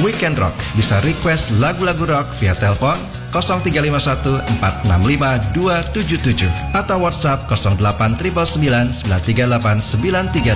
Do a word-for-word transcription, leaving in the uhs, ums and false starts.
Weekend Rock. Bisa request lagu-lagu rock via telepon nol tiga lima satu empat enam lima dua tujuh tujuh atau WhatsApp nol delapan sembilan sembilan sembilan tiga delapan sembilan tiga.